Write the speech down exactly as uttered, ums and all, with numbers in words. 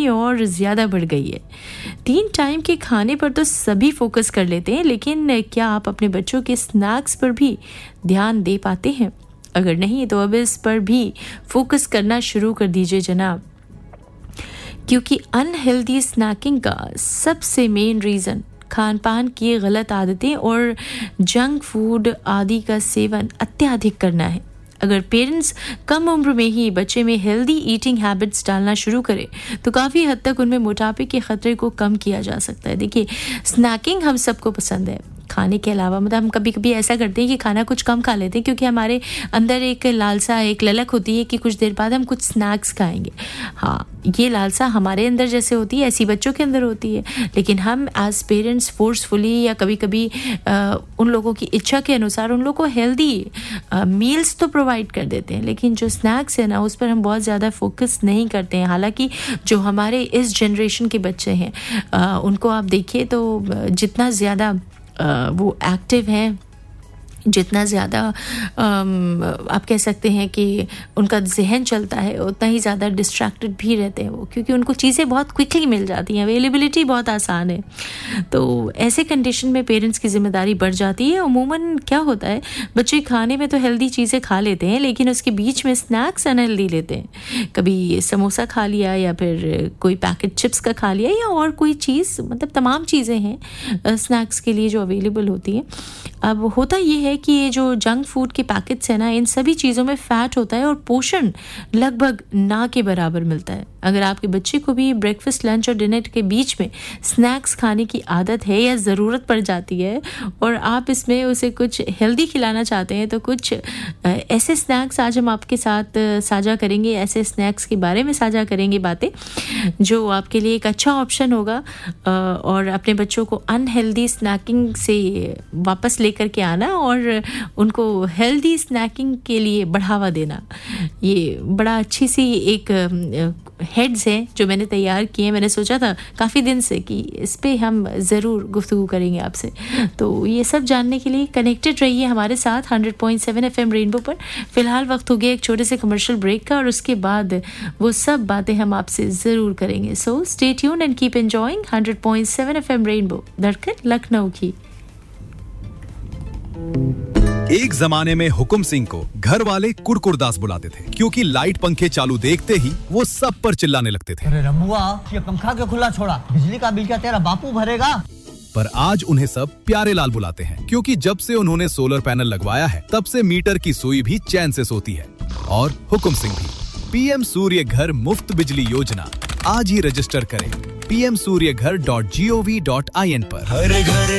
ही और ज़्यादा बढ़ गई है। तीन टाइम के खाने पर तो सभी फोकस कर लेते हैं, लेकिन क्या आप अपने बच्चों के स्नैक्स पर भी ध्यान दे पाते हैं? अगर नहीं तो अब इस पर भी फोकस करना शुरू कर दीजिए जनाब, क्योंकि अनहेल्दी स्नैकिंग का सबसे मेन रीज़न खान पान की गलत आदतें और जंक फूड आदि का सेवन अत्यधिक करना है। अगर पेरेंट्स कम उम्र में ही बच्चे में हेल्दी ईटिंग हैबिट्स डालना शुरू करें तो काफ़ी हद तक उनमें मोटापे के खतरे को कम किया जा सकता है। देखिए, स्नैकिंग हम सबको पसंद है खाने के अलावा, मतलब हम कभी कभी ऐसा करते हैं कि खाना कुछ कम खा लेते हैं क्योंकि हमारे अंदर एक लालसा, एक ललक होती है कि कुछ देर बाद हम कुछ स्नैक्स खाएंगे। हाँ, ये लालसा हमारे अंदर जैसे होती है ऐसी बच्चों के अंदर होती है, लेकिन हम एज पेरेंट्स फोर्सफुली या कभी कभी आ, उन लोगों की इच्छा के अनुसार उन लोगों को हेल्दी मील्स तो प्रोवाइड कर देते हैं, लेकिन जो स्नैक्स है ना उस पर हम बहुत ज़्यादा फोकस नहीं करते हैं। हालांकि जो हमारे इस जनरेशन के बच्चे हैं आ, उनको आप देखिए तो जितना ज़्यादा Uh, वो एक्टिव हैं, जितना ज़्यादा आप कह सकते हैं कि उनका जहन चलता है, उतना ही ज़्यादा डिस्ट्रैक्टेड भी रहते हैं वो, क्योंकि उनको चीज़ें बहुत क्विकली मिल जाती हैं, अवेलेबिलिटी बहुत आसान है। तो ऐसे कंडीशन में पेरेंट्स की जिम्मेदारी बढ़ जाती है। अमूमन क्या होता है, बच्चे खाने में तो हेल्दी चीज़ें खा लेते हैं लेकिन उसके बीच में स्नैक्स अनहेल्दी लेते हैं। कभी समोसा खा लिया या फिर कोई पैकेट चिप्स का खा लिया या और कोई चीज़, मतलब तमाम चीज़ें हैं स्नैक्स के लिए जो अवेलेबल होती हैं। अब होता ये है कि ये जो जंक फूड के पैकेट्स हैं ना, इन सभी चीज़ों में फ़ैट होता है और पोषण लगभग ना के बराबर मिलता है। अगर आपके बच्चे को भी ब्रेकफास्ट, लंच और डिनर के बीच में स्नैक्स खाने की आदत है या ज़रूरत पड़ जाती है और आप इसमें उसे कुछ हेल्दी खिलाना चाहते हैं, तो कुछ ऐसे स्नैक्स आज हम आपके साथ साझा करेंगे, ऐसे स्नैक्स के बारे में साझा करेंगे बातें जो आपके लिए एक अच्छा ऑप्शन होगा और अपने बच्चों को अनहेल्दी स्नैकिंग से वापस लेकर के आना और उनको हेल्दी स्नैकिंग के लिए बढ़ावा देना। ये बड़ा अच्छी सी एक हेड्स हैं जो मैंने तैयार किए हैं। मैंने सोचा था काफ़ी दिन से कि इस पे हम ज़रूर गुफ्तगू करेंगे आपसे, तो ये सब जानने के लिए कनेक्टेड रहिए हमारे साथ hundred point seven FM rainbow पर। फ़िलहाल वक्त हो गया एक छोटे से कमर्शियल ब्रेक का और उसके बाद वो सब बातें हम आपसे ज़रूर करेंगे। So stay tuned and keep enjoying hundred point seven FM rainbow, धड़कन लखनऊ की। एक जमाने में हुकुम सिंह को घर वाले कुरकुरदास बुलाते थे क्योंकि लाइट पंखे चालू देखते ही वो सब पर चिल्लाने लगते थे। अरे रमुआ, ये पंखा क्यों खुला छोड़ा? बिजली का बिल क्या तेरा बापू भरेगा? पर आज उन्हें सब प्यारे लाल बुलाते हैं क्योंकि जब से उन्होंने सोलर पैनल लगवाया है तब से मीटर की सुई भी चैन से सोती है। और हुकुम सिंह भी। पीएम सूर्य घर मुफ्त बिजली योजना आज ही रजिस्टर करें पी एम सूर्य घर dot G O V dot I N पर। हर घर